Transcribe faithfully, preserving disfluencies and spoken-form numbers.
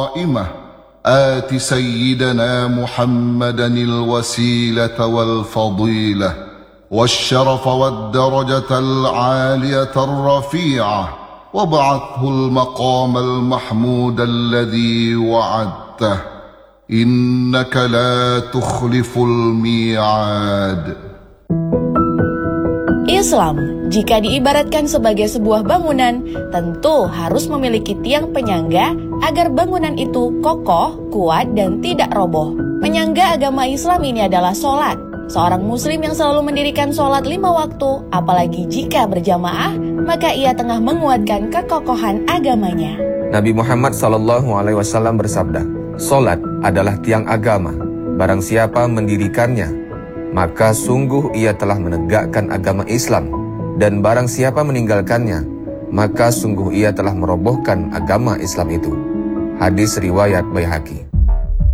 قائمة آت سيدنا محمدا الوسيلة والفضيلة والشرف والدرجة العالية الرفيعة وابعثه المقام المحمود الذي وعدته إنك لا تخلف الميعاد. Islam, jika diibaratkan sebagai sebuah bangunan, tentu harus memiliki tiang penyangga agar bangunan itu kokoh, kuat, dan tidak roboh. Penyangga agama Islam ini adalah sholat. Seorang muslim yang selalu mendirikan sholat lima waktu, apalagi jika berjamaah, maka ia tengah menguatkan kekokohan agamanya. Nabi Muhammad shallallahu alaihi wasallam bersabda, "Sholat adalah tiang agama. Barang siapa mendirikannya, maka sungguh ia telah menegakkan agama Islam, dan barang siapa meninggalkannya, maka sungguh ia telah merobohkan agama Islam itu." Hadis riwayat Baihaqi.